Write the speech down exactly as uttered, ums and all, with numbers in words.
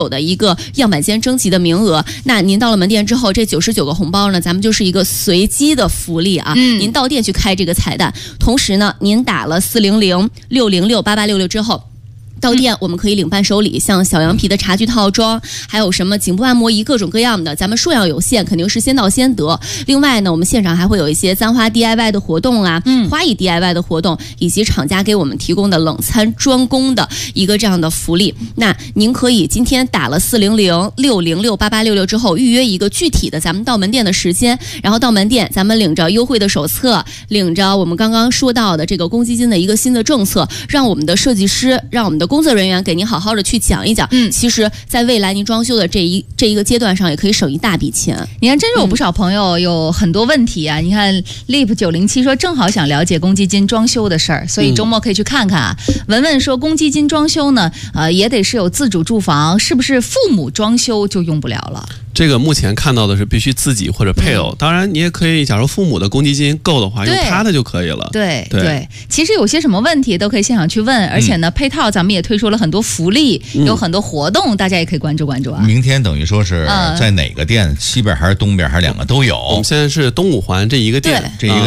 有的一个样板间征集的名额。那您到了门店之后，这九十九个红包呢，咱们就是一个随机的福利啊。嗯，您到店去开这个彩蛋，同时呢，您打了四零零六零六八八六六之后。到店我们可以领伴手礼，像小羊皮的茶具套装，还有什么颈部按摩仪，各种各样的。咱们数量有限，肯定是先到先得。另外呢，我们现场还会有一些簪花 D I Y 的活动啊，嗯，花艺 D I Y 的活动，以及厂家给我们提供的冷餐专供的一个这样的福利。那您可以今天打了四零零六零六八八六六之后，预约一个具体的咱们到门店的时间，然后到门店，咱们领着优惠的手册，领着我们刚刚说到的这个公积金的一个新的政策，让我们的设计师，让我们的工作人员给您好好的去讲一讲。嗯，其实在未来您装修的这一这一个阶段上，也可以省一大笔钱。 你看，真是有不少朋友有很多问题啊。嗯、你看 Leap 九零七说，正好想了解公积金装修的事儿，所以周末可以去看看啊。嗯、文文说，公积金装修呢，呃，也得是有自主住房，是不是父母装修就用不了了？ 这个目前看到的是必须自己或者配偶，嗯、当然你也可以，假如父母的公积金够的话，用他的就可以了。 对 对, 对，其实有些什么问题都可以现场去问，而且呢，嗯、配套咱们也推出了很多福利，嗯、有很多活动，大家也可以关注关注啊。 明天等于说是在哪个店，嗯、西边还是东边还是两个都有？ 我们现在是东五环这一个店， 这一个。